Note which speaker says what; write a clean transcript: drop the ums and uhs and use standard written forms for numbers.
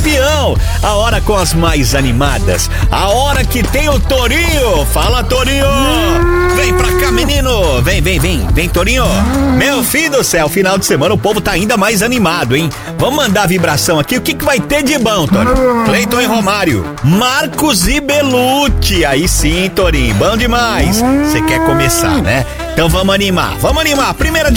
Speaker 1: campeão. A hora com as mais animadas. A hora que tem o Torinho. Fala, Torinho. Vem pra cá, menino. Vem, Torinho. Meu filho do céu, final de semana o povo tá ainda mais animado, hein? Vamos mandar a vibração aqui. O que vai ter de bom, Torinho? Cleiton e Romário. Marcos e Belucci. Aí sim, Torinho. Bom demais. Você quer começar, né? Então vamos animar. Primeira